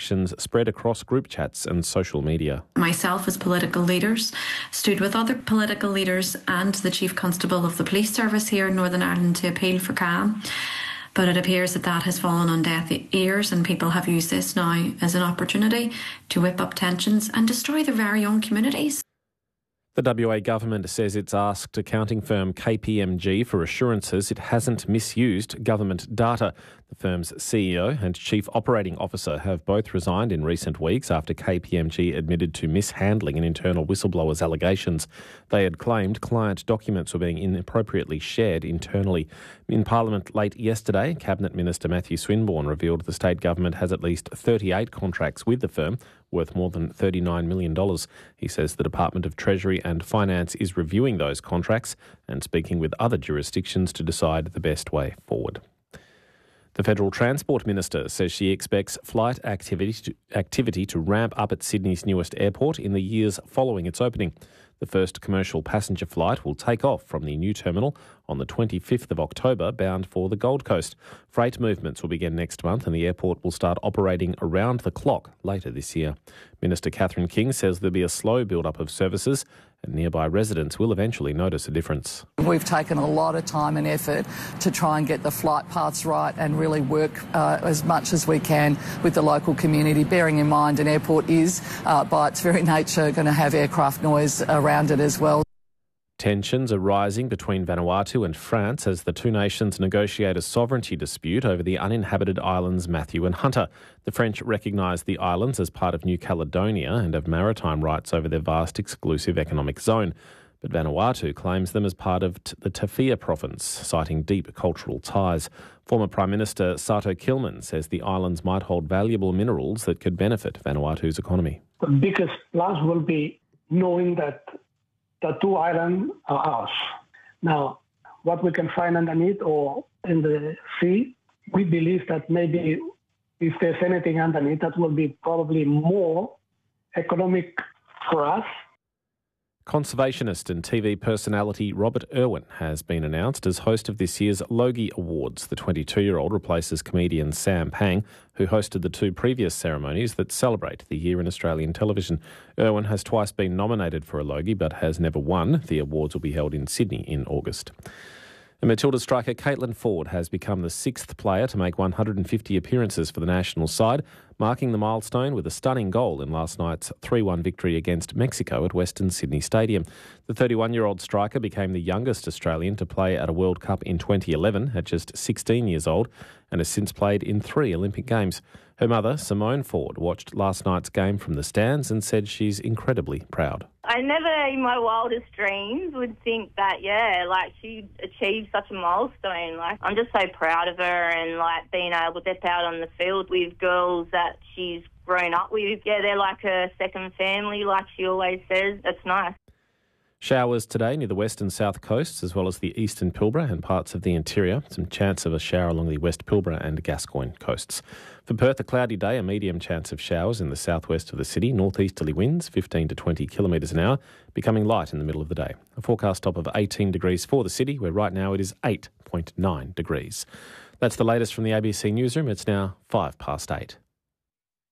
actions spread across group chats and social media. Myself as political leaders stood with other political leaders and the Chief Constable of the Police Service here in Northern Ireland to appeal for calm. But it appears that has fallen on deaf ears, and people have used this now as an opportunity to whip up tensions and destroy their very own communities. The WA government says it's asked accounting firm KPMG for assurances it hasn't misused government data. The firm's CEO and Chief Operating Officer have both resigned in recent weeks after KPMG admitted to mishandling an internal whistleblower's allegations. They had claimed client documents were being inappropriately shared internally. In Parliament late yesterday, Cabinet Minister Matthew Swinburne revealed the state government has at least 38 contracts with the firm, worth more than $39 million. He says the Department of Treasury and Finance is reviewing those contracts and speaking with other jurisdictions to decide the best way forward. The Federal Transport Minister says she expects flight activity to ramp up at Sydney's newest airport in the years following its opening. The first commercial passenger flight will take off from the new terminal on the 25th of October, bound for the Gold Coast. Freight movements will begin next month and the airport will start operating around the clock later this year. Minister Catherine King says there'll be a slow build-up of services and nearby residents will eventually notice a difference. We've taken a lot of time and effort to try and get the flight paths right and really work as much as we can with the local community, bearing in mind an airport is, by its very nature, going to have aircraft noise around it as well. Tensions are rising between Vanuatu and France as the two nations negotiate a sovereignty dispute over the uninhabited islands Matthew and Hunter. The French recognise the islands as part of New Caledonia and have maritime rights over their vast exclusive economic zone. But Vanuatu claims them as part of the Tafia province, citing deep cultural ties. Former Prime Minister Sato Kilman says the islands might hold valuable minerals that could benefit Vanuatu's economy. The biggest plus will be knowing that the two islands are ours. Now, what we can find underneath or in the sea, we believe that maybe if there's anything underneath, that will be probably more economic for us. Conservationist and TV personality Robert Irwin has been announced as host of this year's Logie Awards. The 22-year-old replaces comedian Sam Pang, who hosted the two previous ceremonies that celebrate the year in Australian television. Irwin has twice been nominated for a Logie but has never won. The awards will be held in Sydney in August. And Matilda striker Caitlin Ford has become the sixth player to make 150 appearances for the national side, marking the milestone with a stunning goal in last night's 3-1 victory against Mexico at Western Sydney Stadium. The 31-year-old striker became the youngest Australian to play at a World Cup in 2011 at just 16 years old and has since played in 3 Olympic Games. Her mother, Simone Ford, watched last night's game from the stands and said she's incredibly proud. I never in my wildest dreams would think that, she'd achieved such a milestone. I'm just so proud of her and, being able to step out on the field with girls that she's grown up with. Yeah, they're like her second family, like she always says. It's nice. Showers today near the west and south coasts, as well as the eastern Pilbara and parts of the interior. Some chance of a shower along the west Pilbara and Gascoyne coasts. For Perth, a cloudy day, a medium chance of showers in the southwest of the city. Northeasterly winds, 15 to 20 kilometres an hour, becoming light in the middle of the day. A forecast top of 18 degrees for the city, where right now it is 8.9 degrees. That's the latest from the ABC Newsroom. It's now 8:05.